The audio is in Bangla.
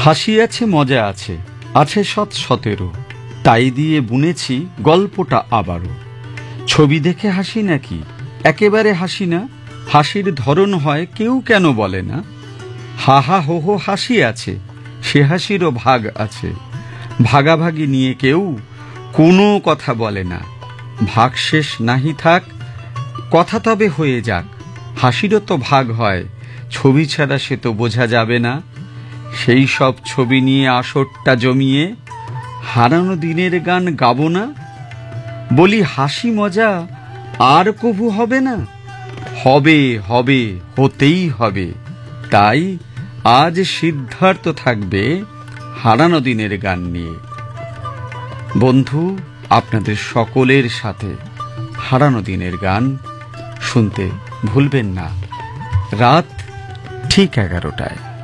হাসি আছে, মজা আছে, আছে 17 তাই দিয়ে বুনেছি গল্পটা আবারও। ছবি দেখে হাসি নাকি? একেবারে হাসি না। হাসির ধরন হয় কেউ কেন বলে না। হা হা হো হো হাসি আছে, সে হাসিরও ভাগ আছে। ভাগাভাগি নিয়ে কেউ কোনো কথা বলে না। ভাগ শেষ নাহি থাক, কথা তবে হয়ে যাক। হাসিরও তো ভাগ হয়, ছবি ছাড়া সে তো বোঝা যাবে না। সেই সব ছবি নিয়ে আসরটা জমিয়ে হারানো দিনের গান গাবো না? বলি হাসি মজা আর কভু হবে না? হবে হবে, হতেই হবে। তাই আজ সিদ্ধার্থ থাকবে হারানো দিনের গান নিয়ে। বন্ধু, আপনাদের সকলের সাথে হারানো দিনের গান শুনতে ভুলবেন না, রাত ঠিক 11টায়।